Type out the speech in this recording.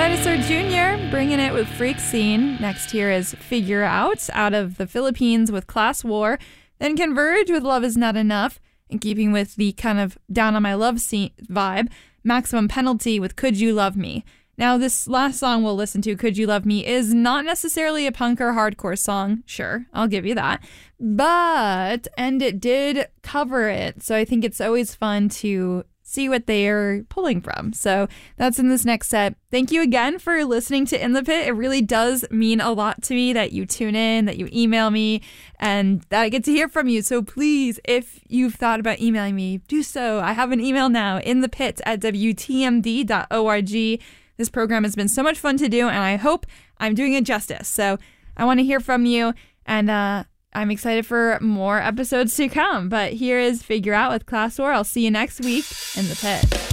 Dinosaur Jr. bringing it with Freak Scene. Next here is Figure out of the Philippines with Class War. Then Converge with Love Is Not Enough. And keeping with the kind of down on my love scene vibe, Maximum Penalty with Could You Love Me. Now, this last song we'll listen to, Could You Love Me, is not necessarily a punk or hardcore song. Sure, I'll give you that. And it did cover it. So I think it's always fun to see what they are pulling from. So that's in this next set. Thank you again for listening to In the Pit. It really does mean a lot to me that you tune in, that you email me, and that I get to hear from you. So please, if you've thought about emailing me, do so. I have an email now, inthepit@wtmd.org. This program has been so much fun to do, and I hope I'm doing it justice. So I want to hear from you, and I'm excited for more episodes to come. But here is Figure Out with Class War. I'll see you next week in the pit.